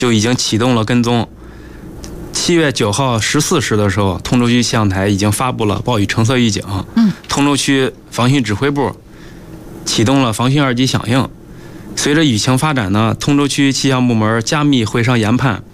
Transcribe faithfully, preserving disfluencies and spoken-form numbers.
就已经启动了跟踪。七月九号十四时的时候，通州区气象台已经发布了暴雨橙色预警。 嗯， 通州区防汛指挥部启动了防汛二级响应。随着雨情发展呢，通州区气象部门加密会商研判，